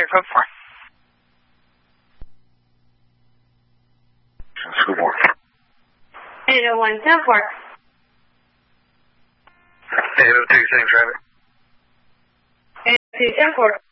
code for? School board. 80174. 802, same traffic. 80274.